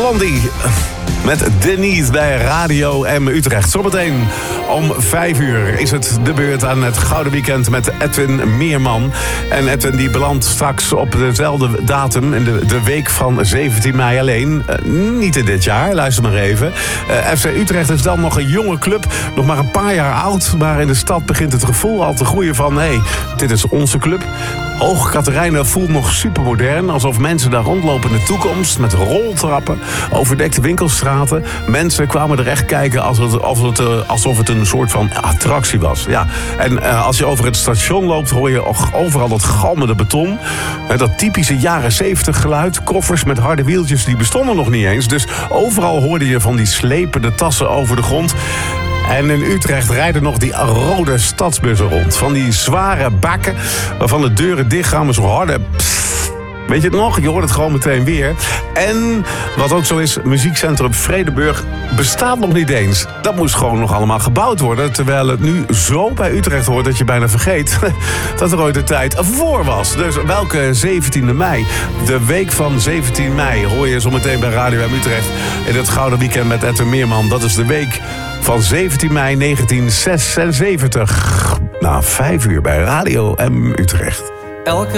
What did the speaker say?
Blondie met Denise bij Radio M Utrecht. Zometeen om 5 uur is het de beurt aan het Gouden Weekend met Edwin Meerman. En Edwin die belandt straks op dezelfde datum in de week van 17 mei alleen. Niet in dit jaar, luister maar even. FC Utrecht is dan nog een jonge club, nog maar een paar jaar oud. Maar in de stad begint het gevoel al te groeien van, hé, dit is onze club. Hoog Catharijnen voelt nog supermodern, alsof mensen daar rondlopen in de toekomst met roltrappen, overdekte winkelstraten. Mensen kwamen er echt kijken alsof het een soort van attractie was. Ja. En als je over het station loopt, hoor je overal dat galmende beton. Dat typische jaren 70 geluid. Koffers met harde wieltjes, die bestonden nog niet eens. Dus overal hoorde je van die slepende tassen over de grond. En in Utrecht rijden nog die rode stadsbussen rond. Van die zware bakken waarvan de deuren dichtgaan met zo'n harde pssst. Weet je het nog? Je hoort het gewoon meteen weer. En wat ook zo is, muziekcentrum Vredenburg bestaat nog niet eens. Dat moest gewoon nog allemaal gebouwd worden. Terwijl het nu zo bij Utrecht hoort dat je bijna vergeet dat er ooit de tijd voor was. Dus welke 17e mei? De week van 17 mei hoor je zo meteen bij Radio M Utrecht in het Gouden Weekend met Edwin Meerman. Dat is de week van 17 mei 1976. Na 5 uur bij Radio M Utrecht.